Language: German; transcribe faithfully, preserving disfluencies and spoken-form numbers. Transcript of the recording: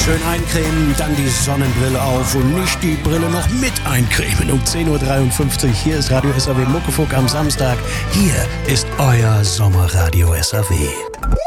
Schön eincremen, dann die Sonnenbrille auf und nicht die Brille noch mit eincremen. Um zehn Uhr dreiundfünfzig, hier ist Radio S R W Muckefuck am Samstag. Hier ist euer Sommerradio S R W.